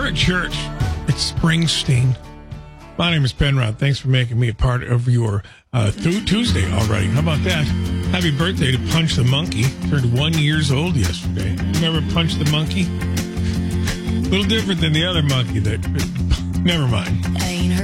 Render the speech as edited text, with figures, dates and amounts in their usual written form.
at church. It's Springsteen. My name is Penrod. Thanks for making me a part of your Tuesday already. How about that? Happy birthday to Punch the Monkey. Turned 1 year old yesterday. Remember Punch the Monkey? A little different than the other monkey that... Never mind.